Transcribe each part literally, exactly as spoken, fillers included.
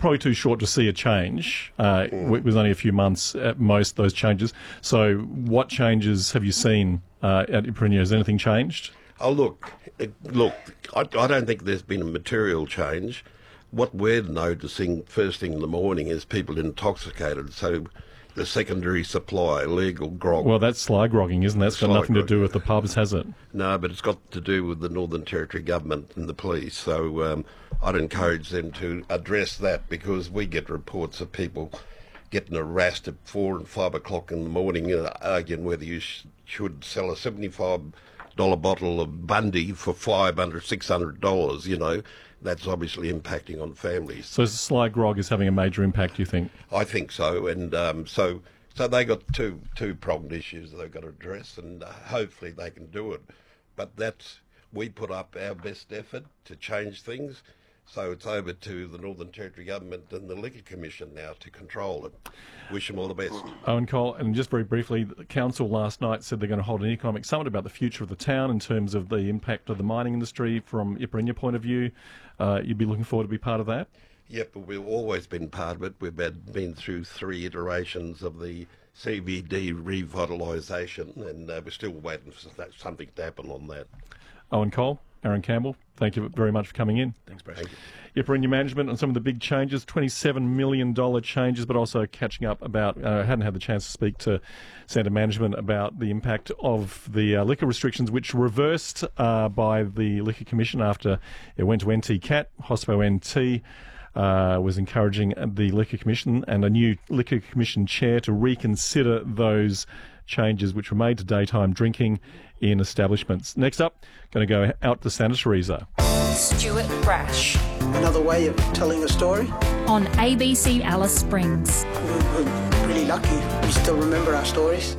probably too short to see a change. Uh, mm. It was only a few months at most, those changes. So what changes have you seen uh, at Iperinya? Has anything changed? Oh, look, it, look, I, I don't think there's been a material change. What we're noticing first thing in the morning is people intoxicated, so the secondary supply, illegal grog. Well, that's sly grogging, isn't it? That's got nothing grog. to do with the pubs, has it? No, but it's got to do with the Northern Territory government and the police. So um, I'd encourage them to address that, because we get reports of people getting harassed at four and five o'clock in the morning, you know, arguing whether you sh- should sell a seventy-five dollar bottle of Bundy for five hundred dollars, six hundred dollars, you know. That's obviously impacting on families. So sly grog is having a major impact, you think? I think so, and um, so so they got two two pronged issues they've got to address, and uh, hopefully they can do it. But that's we put up our best effort to change things, so it's over to the Northern Territory Government and the Liquor Commission now to control it. Wish them all the best. Owen Cole, and just very briefly, the council last night said they're going to hold an economic summit about the future of the town in terms of the impact of the mining industry from Iperinya point of view. Uh, you'd be looking forward to be part of that? Yep, but we've always been part of it. We've had, been through three iterations of the C B D revitalisation, and uh, we're still waiting for something to happen on that. Owen Cole, Aaron Campbell, thank you very much for coming in. Thanks, Brad. Iperinya management on some of the big changes, twenty-seven million dollars changes, but also catching up about, I uh, hadn't had the chance to speak to Centre management about the impact of the uh, liquor restrictions, which were reversed uh, by the Liquor Commission after it went to N T C A T. Hospo N T uh, was encouraging the Liquor Commission and a new Liquor Commission chair to reconsider those changes which were made to daytime drinking in establishments. Next up, going to go out to Santa Teresa. Stuart Brash. Another way of telling a story. On A B C Alice Springs. We're, we're really lucky. We still remember our stories.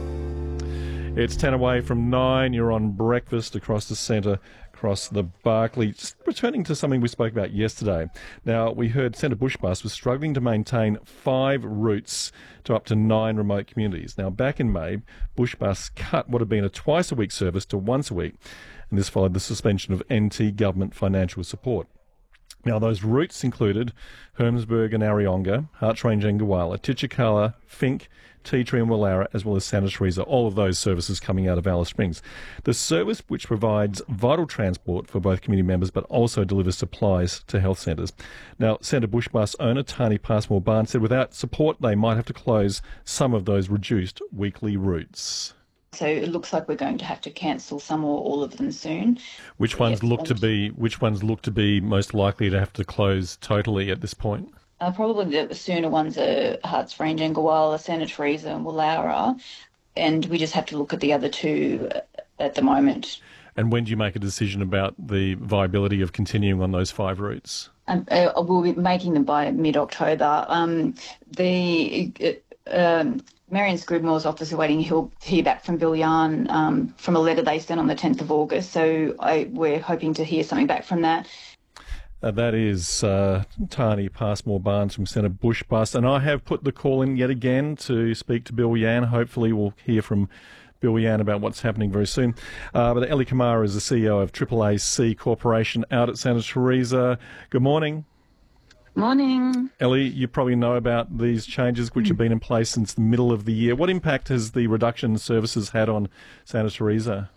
It's ten away from nine. You're on breakfast across the centre, across the Barclay. Just returning to something we spoke about yesterday. Now, we heard Centre Bush Bus was struggling to maintain five routes to up to nine remote communities. Now, back in May, Bush Bus cut what had been a twice-a-week service to once a week, and this followed the suspension of N T government financial support. Now, those routes included Hermsburg and Arionga, Harts Range and Gowalla, Titchakala, Fink, Tea Tree and Wallara, as well as Santa Teresa, all of those services coming out of Alice Springs. The service which provides vital transport for both community members but also delivers supplies to health centres. Now, Centre Bush Bus owner Tani Passmore Barnes said without support they might have to close some of those reduced weekly routes. So it looks like we're going to have to cancel some or all of them soon. Which ones Yes, look to be which ones look to be most likely to have to close totally at this point? Uh, probably the sooner ones are Harts Range and Gowalla, Santa Teresa and Wallara, and we just have to look at the other two at the moment. And when do you make a decision about the viability of continuing on those five routes? Um, uh, we'll be making them by mid-October. Um, the uh, um, Marion Scribmore's office are waiting to hear back from Bill Yarn um, from a letter they sent on the tenth of August, so I, we're hoping to hear something back from that. Uh, that is uh, Tani Passmore Barnes from Centre Bush Bus, and I have put the call in yet again to speak to Bill Yan. Hopefully we'll hear from Bill Yan about what's happening very soon. Uh, but Ellie Kamara is the C E O of Triple A C Corporation out at Santa Teresa. Good morning. Morning. Ellie, you probably know about these changes which have been in place since the middle of the year. What impact has the reduction in services had on Santa Teresa?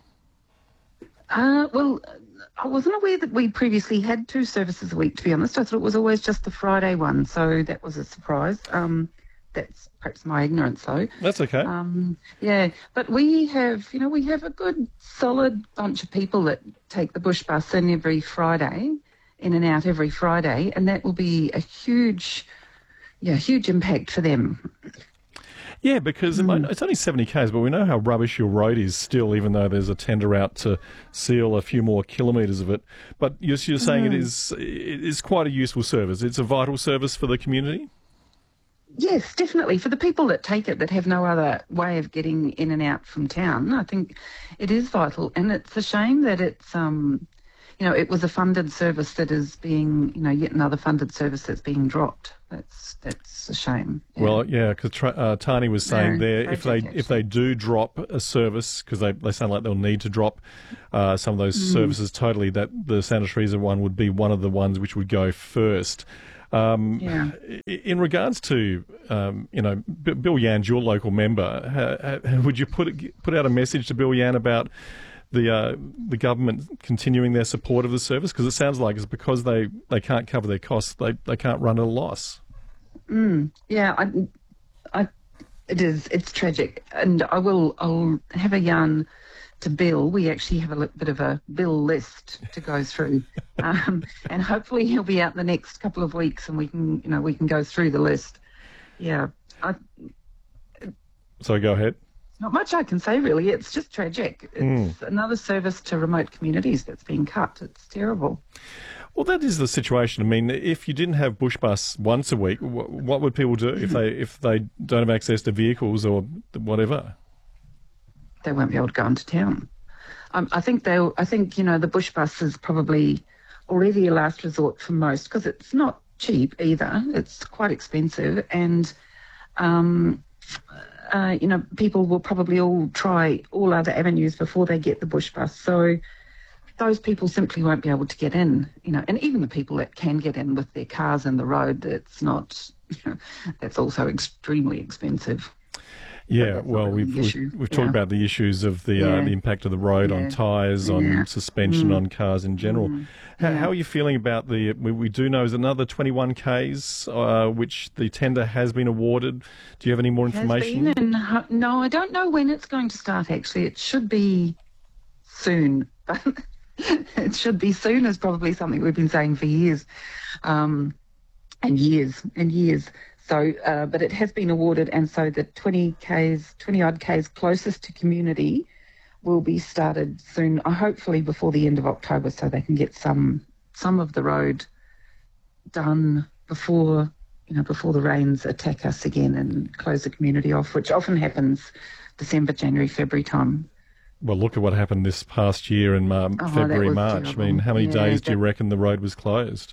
Uh, well, I wasn't aware that we previously had two services a week, to be honest. I thought it was always just the Friday one, so that was a surprise. Um, that's perhaps my ignorance, though. That's okay. Um, yeah, but we have, you know, we have a good, solid bunch of people that take the Bush Bus in every Friday, in and out every Friday, and that will be a huge, yeah, huge impact for them. Yeah, because mm. it's only seventy kays, but we know how rubbish your road is still, even though there's a tender out to seal a few more kilometres of it. But you're, you're saying mm. it is it is quite a useful service. It's a vital service for the community? Yes, definitely. For the people that take it that have no other way of getting in and out from town, I think it is vital. And it's a shame that it's, um, you know, it was a funded service that is being, you know, yet another funded service that's being dropped. That's that's a shame. Yeah. Well, yeah, because uh, Tani was saying No, there, if they project, if they do drop a service, because they, they sound like they'll need to drop uh, some of those Mm. services totally, that the Santa Teresa one would be one of the ones which would go first. Um, Yeah. In regards to, um, you know, B- Bill Yann's your local member, ha, ha, would you put put out a message to Bill Yann about the uh, the government continuing their support of the service? Because it sounds like it's because they, they can't cover their costs, they, they can't run at a loss. Mm, yeah, I, I, it is. It's tragic, and I will. I'll have a yarn to Bill. We actually have a li- bit of a Bill list to go through, um, and hopefully he'll be out the next couple of weeks, and we can, you know, we can go through the list. Yeah, I, So go ahead. not much I can say really. It's just tragic. It's another service to remote communities that's being cut. It's terrible. Well, that is the situation. I mean, if you didn't have bush bus once a week, wh- what would people do if they if they don't have access to vehicles or whatever? They won't be able to go into town. Um, I think they. I think you know the bush bus is probably already a last resort for most because it's not cheap either. It's quite expensive, and um, uh, you know people will probably all try all other avenues before they get the bush bus. So those people simply won't be able to get in. You know, and even the people that can get in with their cars in the road, it's not. You know, that's also extremely expensive. Yeah, that's well, not really we've the we've, issue. we've Yeah. talked about the issues of the uh, Yeah. the impact of the road on Yeah. tyres, on Yeah. suspension, Mm. on cars in general. How, Yeah. how are you feeling about the? We, we do know there's another twenty-one Ks, uh, which the tender has been awarded. Do you have any more Has information? been, and ho- no, I don't know when it's going to start. Actually, it should be soon. But it should be soon is probably something we've been saying for years, um, and years and years. So, uh, but it has been awarded, and so the twenty Ks, twenty odd Ks closest to community will be started soon. Uh, hopefully before the end of October, so they can get some some of the road done before you know before the rains attack us again and close the community off, which often happens December, January, February time. Well, look at what happened this past year in um, Oh, that February, was March. terrible. I mean, how many Yeah, days do you that- reckon the road was closed?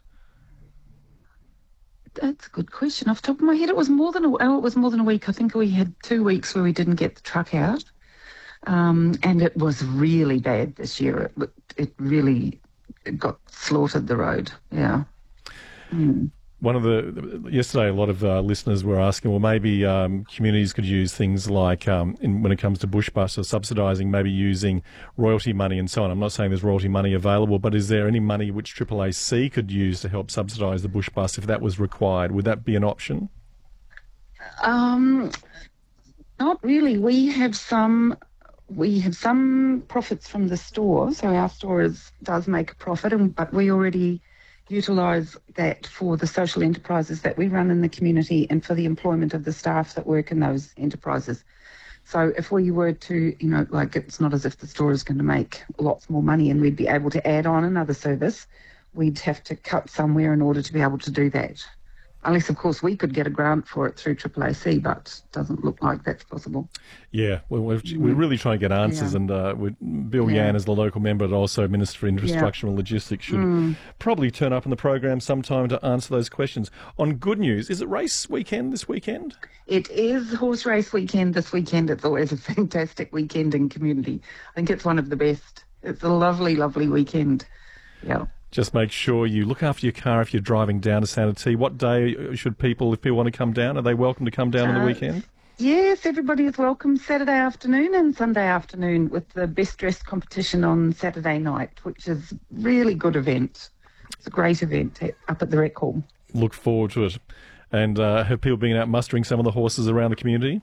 That's a good question. Off the top of my head, it was more than a, oh, it was more than a week. I think we had two weeks where we didn't get the truck out, um, and it was really bad this year. It, it really it got slaughtered, the road. Yeah. Mm. One of the yesterday, a lot of uh, listeners were asking, well, maybe um, communities could use things like, um, in, when it comes to bush bus or subsidising, maybe using royalty money and so on. I'm not saying there's royalty money available, but is there any money which Triple A C could use to help subsidise the bush bus if that was required? Would that be an option? Um, not really. We have some. We have some profits from the store, so our store is, does make a profit, and but we already utilise that for the social enterprises that we run in the community and for the employment of the staff that work in those enterprises. So if we were to, you know, like it's not as if the store is going to make lots more money and we'd be able to add on another service, we'd have to cut somewhere in order to be able to do that. Unless, of course, we could get a grant for it through Triple A C, but it doesn't look like that's possible. Yeah, well, we're, we're really trying to get answers, Yeah. and uh, we Bill Yeah. Yann, as the local member, but also Minister for Infrastructure and Logistics, should Mm. probably turn up in the program sometime to answer those questions. On good news, is it race weekend this weekend? It is horse race weekend this weekend. It's always a fantastic weekend in community. I think it's one of the best. It's a lovely, lovely weekend. Yeah. Just make sure you look after your car if you're driving down to Santa T. What day should people, if people want to come down, are they welcome to come down on the Uh, weekend? Yes, everybody is welcome Saturday afternoon and Sunday afternoon with the best dressed competition on Saturday night, which is a really good event. It's a great event at- up at the Rec Hall. Look forward to it. And uh, have people been out mustering some of the horses around the community?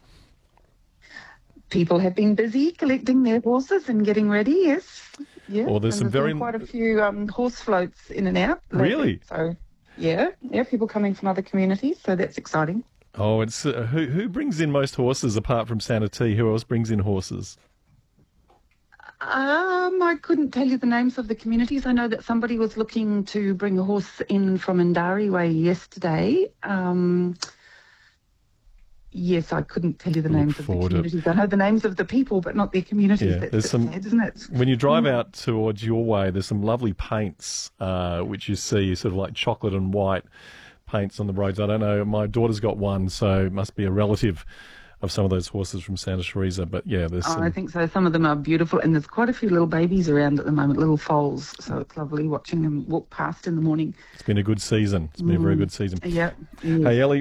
People have been busy collecting their horses and getting ready, yes. Yeah. Well, there's and some very- been quite a few um, horse floats in and out. lately. Really? So, yeah, yeah, people coming from other communities, so that's exciting. Oh, it's uh, who who brings in most horses apart from Santa T? Who else brings in horses? Um, I couldn't tell you the names of the communities. I know that somebody was looking to bring a horse in from Indari Way yesterday. Um, yes, I couldn't tell you the Look names of the forward to it. communities. I know the names of the people, but not their communities. Yeah, That's there's a bit some- sad, isn't it? When you drive out towards your way, there's some lovely paints, uh, which you see sort of like chocolate and white paints on the roads. I don't know. My daughter's got one, so it must be a relative of some of those horses from Santa Teresa. But yeah, there's Oh, some, I think so. Some of them are beautiful, and there's quite a few little babies around at the moment, little foals. So it's lovely watching them walk past in the morning. it's been a good season. It's been a very good season. Yeah. yeah. Hey, Ellie,